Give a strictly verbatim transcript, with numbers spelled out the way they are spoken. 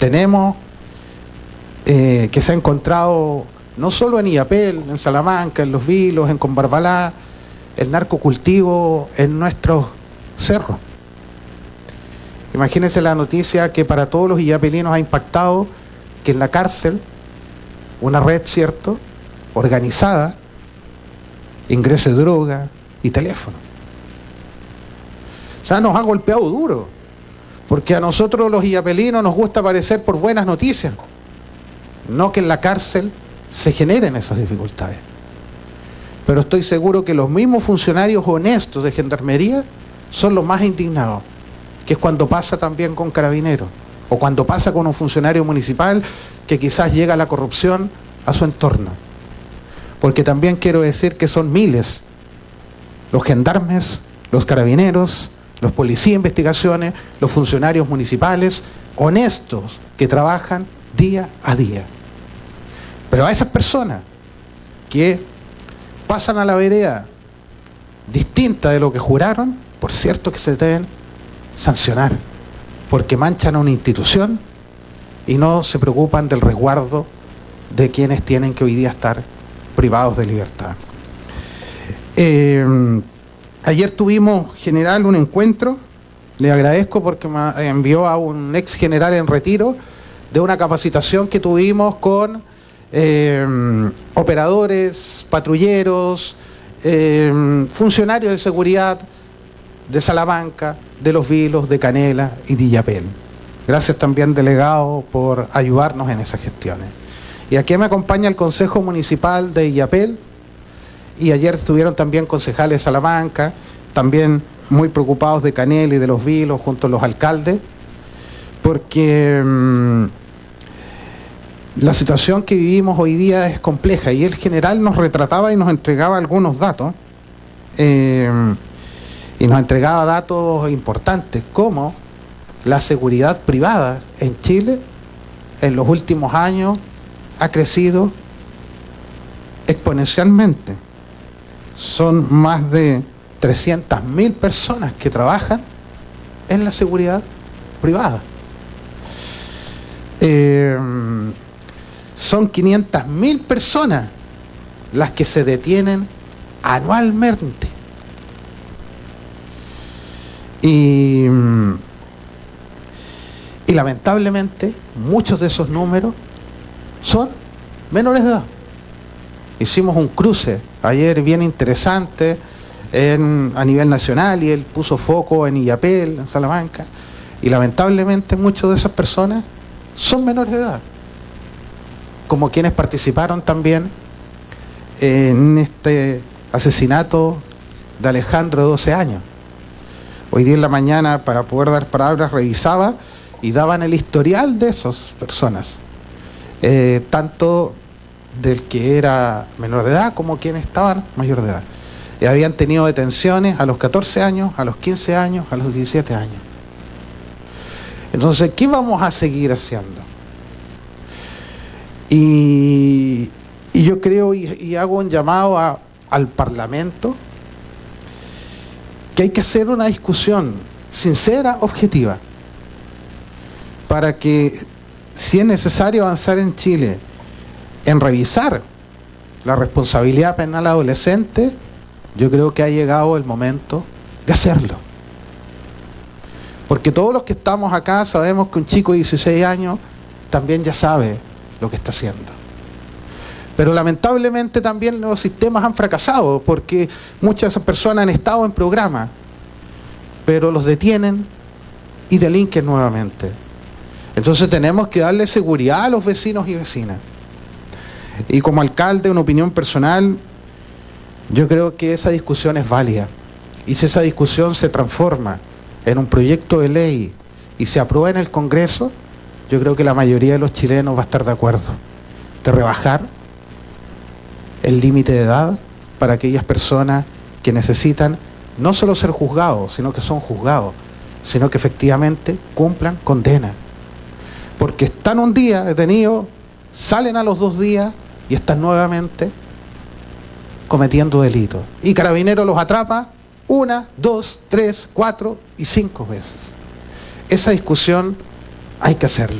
Tenemos eh, que se ha encontrado no solo en Illapel, en Salamanca, en Los Vilos, en Combarbalá, el narcocultivo en nuestros cerros. Imagínense la noticia que para todos los illapelinos ha impactado que en la cárcel una red, ¿cierto?, organizada, ingrese droga y teléfono. O sea, nos ha golpeado duro, porque a nosotros los illapelinos nos gusta aparecer por buenas noticias, no que en la cárcel se generen esas dificultades. Pero estoy seguro que los mismos funcionarios honestos de Gendarmería son los más indignados, que es cuando pasa también con Carabineros, o cuando pasa con un funcionario municipal que quizás llega la corrupción a su entorno. Porque también quiero decir que son miles los gendarmes, los carabineros, los policías de investigaciones, los funcionarios municipales, honestos, que trabajan día a día. Pero a esas personas que pasan a la vereda distinta de lo que juraron, por cierto que se deben sancionar, porque manchan a una institución y no se preocupan del resguardo de quienes tienen que hoy día estar privados de libertad. Eh, ayer tuvimos, general, un encuentro, le agradezco porque me envió a un ex general en retiro, de una capacitación que tuvimos con eh, operadores, patrulleros, eh, funcionarios de seguridad de Salamanca, de Los Vilos, de Canela y de Illapel. Gracias también, delegado, por ayudarnos en esas gestiones. Y aquí me acompaña el Consejo Municipal de Illapel, y ayer estuvieron también concejales de Salamanca, también muy preocupados de Canela y de Los Vilos, junto a los alcaldes, porque mmm, la situación que vivimos hoy día es compleja, y el general nos retrataba y nos entregaba algunos datos, eh, y nos entregaba datos importantes, como la seguridad privada en Chile en los últimos años ha crecido exponencialmente. Son más de trescientas mil personas que trabajan en la seguridad privada. Eh, son quinientas mil personas las que se detienen anualmente. Y, y lamentablemente muchos de esos números son menores de edad. Hicimos un cruce ayer bien interesante en, a nivel nacional, y él puso foco en Illapel, en Salamanca, y lamentablemente muchas de esas personas son menores de edad, como quienes participaron también en este asesinato de Alejandro, de doce años. Hoy día en la mañana, para poder dar palabras, revisaba y daban el historial de esas personas, eh, tanto del que era menor de edad como quienes estaban mayor de edad. Y habían tenido detenciones a los catorce años, a los quince años, a los diecisiete años. Entonces, ¿qué vamos a seguir haciendo? Y, y yo creo y, y hago un llamado a, al Parlamento, que hay que hacer una discusión sincera, objetiva, para que, si es necesario avanzar en Chile en revisar la responsabilidad penal adolescente, yo creo que ha llegado el momento de hacerlo. Porque todos los que estamos acá sabemos que un chico de dieciséis años también ya sabe lo que está haciendo. Pero lamentablemente también los sistemas han fracasado, porque muchas de esas personas han estado en programa, pero los detienen y delinquen nuevamente. Entonces tenemos que darle seguridad a los vecinos y vecinas. Y como alcalde, una opinión personal, yo creo que esa discusión es válida. Y si esa discusión se transforma en un proyecto de ley y se aprueba en el Congreso, yo creo que la mayoría de los chilenos va a estar de acuerdo de rebajar el límite de edad para aquellas personas que necesitan no solo ser juzgados, sino que son juzgados, sino que efectivamente cumplan condena. Porque están un día detenidos, salen a los dos días y están nuevamente cometiendo delitos. Y Carabineros los atrapa una, dos, tres, cuatro y cinco veces. Esa discusión hay que hacerla.